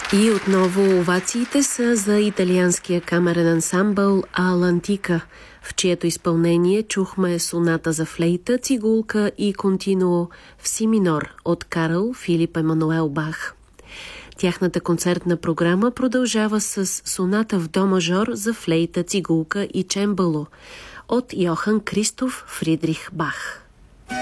И отново овациите са за италианския камерен ансамбъл Алантика, в чието изпълнение чухме соната за флейта, цигулка и континуо в си минор от Карл Филип Емануел Бах. Тяхната концертна програма продължава с соната в до мажор за флейта, цигулка и чембало от Йохан Кристоф Фридрих Бах.